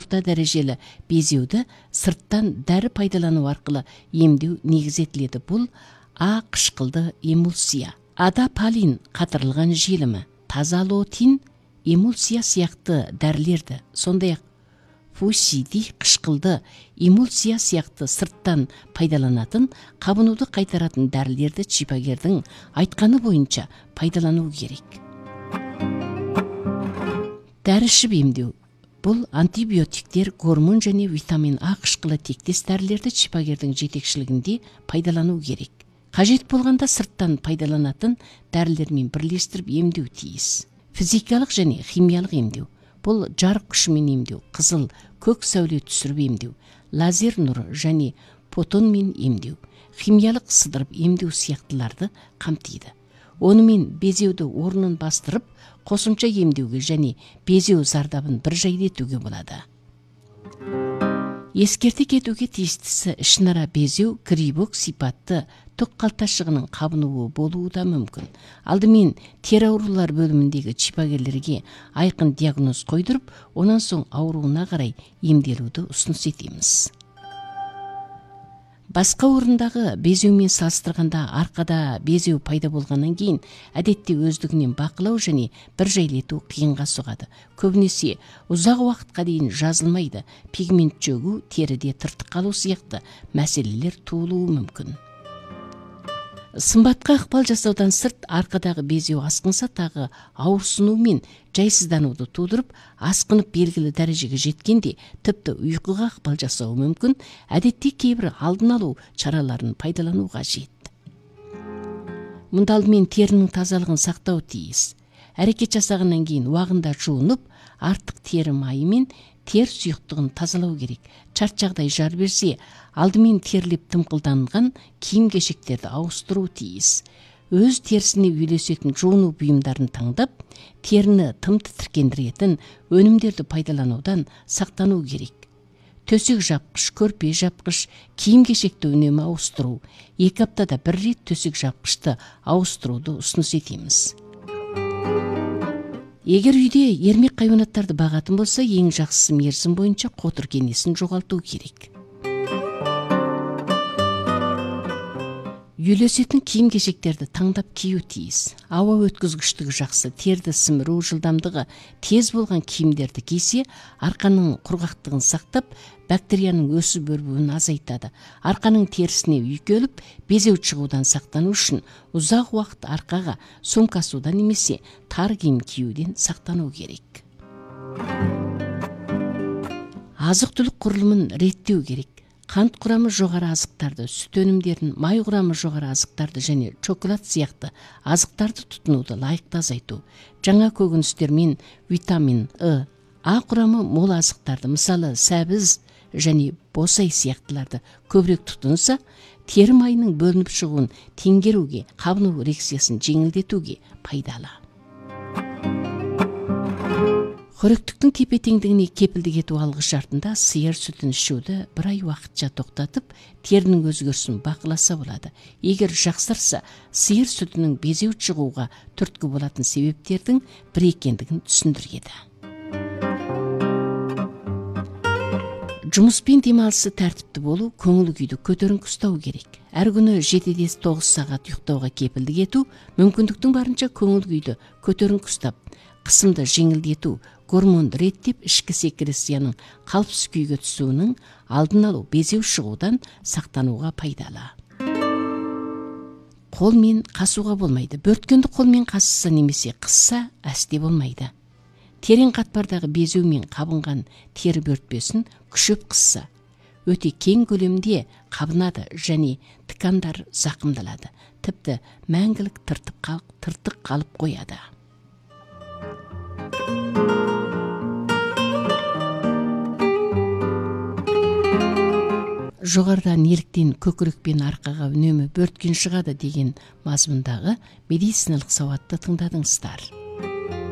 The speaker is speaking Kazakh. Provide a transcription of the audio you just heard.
орта дәрежелі безеуді сырттан дәрі пайдалану арқылы емдеу негіз етіледі. Бұл А қышқылды эмульсия, адапалин қатырылған желімі, тазалотин эмульсия сияқты дәрілерді, сондай-ақ фусиди қышқылды эмульсия сияқты сырттан пайдаланатын, қабынуды қайтаратын дәрілерді шипагердің айтқаны бойынша пайдалану керек. Дәрі ішіп емдеу. Бұл антибиотиктер, гормон және витамин А қышқылы тектес дәрілерді шипагердің жетекшілігінде пайдалану керек. Қажет болғанда сырттан пайдаланатын дәрілермен бірлестіріп емдеу тиіс. Физикалық және химиялық емдеу. Бұл жарық күшімен емдеу, қызыл, көк сәуле түсіріп емдеу, лазер нұры және фотонмен емдеу, химиялық сыдырып емдеу сияқтыларды қамтиды. Онымен безеуді орнын бастырып, қосымша емдеуге және безеу зардабын бір жайлетуге болады. Ескерте кетуге тиістісі ішінара безеу грибок сипатты түк қалташығының қабынуы болуы да мүмкін. Алдымен тері аурулар бөліміндегі шипагерлерге айқын диагноз қойдырып, онан соң ауруына қарай емделуді ұсыныс етеміз. Басқа орындағы безеумен салыстырғанда арқада безеу пайда болғаннан кейін әдетте өздігінен бақылау және бір жайлету қиынға соғады. Көбінесе ұзақ уақытқа дейін жазылмайды, пигмент жөгу, теріде тыртық қалу сияқты мәселелер туылуы мүмкін. Сымбатқа ықпал жасаудан сырт арқадағы безеу асқынса тағы ауырсыну мен жайсыздануды тудырып, асқынып белгілі дәрежеге жеткенде тіпті ұйқыға ықпал жасауы мүмкін. Әдетте кейбір алдын алу шараларын пайдалану қажет. Мұнда алдымен терінің тазалығын сақтау тиіс. Әрекет жасағаннан кейін уағында жуынып, артық тері майы мен тер сұйықтығын тазалау керек. Шарт жағдай жар берсе, алдымен терлеп тымқылданған киім-кешектерді ауыстыру тиіс. Өз терісіне үйлесетін жуыну бұйымдарын таңдап, теріні тым тітіркендіретін өнімдерді пайдаланудан сақтану керек. Төсек жапқыш, көрпе жапқыш, киім-кешекті үнемі ауыстыру. 2 аптада бір рет төсек жапқышты ауыстыруды ұсыныс етеміз. Егер үйде ермек хайуанаттарды бағатын болса, ең жақсысы мерзім бойынша қотыр кенесін жоғалту керек. Үйлесетін киім-кешектерді таңдап кию тиіс. Ауа өткізгіштігі жақсы, терді сіміру жылдамдығы тез болған киімдерді кисе, арқаның құрғақтығын сақтап, бактерияның өсіп өрбуін азайтады. Арқаның терісіне үйкеліп, безеу шығудан сақтану үшін ұзақ уақыт арқаға сумкасудан немесе тар киім киюден сақтану керек. Азық-түлік құрылымын реттеу керек. Қант құрамы жоғары азықтарды, сүт өнімдерін, май құрамы жоғары азықтарды және шоколад сияқты азықтарды тұтынуды лайықты азайту. Жаңа көкөністер мен витамин А, А құрамы мол азықтарды, мысалы сәбіз және босай сияқтыларды көбірек тұтынса, тері майының бөлініп шығуын теңгеруге, қабыну реакциясын жеңілдетуге пайдалы. Қоректіктің тепе-теңдігіне кепілдік ету алғы шартында сиыр сүтін ішуді 1 ай уақытша тоқтатып, терінің өзгерісін бақыласа болады. Егер жақсарса, сиыр сүтінің безеу шығуға түрткі болатын себептердің бір екендігін түсіндіреді. Жұмыспен демалысы тәртіпті болу, көңіл күйді көтеріңкі ұстау керек. Әр күні 7-9 сағат ұйықтауға кепілдік ету, мүмкіндіктің барынша көңіл күйді көтеріңкі ұстап, қысымды жеңілдету, гормонды реттеп, ішкі секрецияның қалыпсыз күйге түсуінің алдын алу, безеу шығудан сақтануға пайдалы. Қолмен қасуға болмайды. Бөрткенді қолмен қасыса немесе қысса әсте болмайды. Терең қатпардағы безеу мен қабынған тері бөртпесін күшеп қысса, өте кең көлемде қабынады және тікандар зақымдалады. Тіпті мәңгілік тыртық қалып қояды. Жоғарда неліктен көкірекпен арқаға үнемі бөрткен шығады деген мазмұндағы медициналық сауатты тыңдадыңыздар.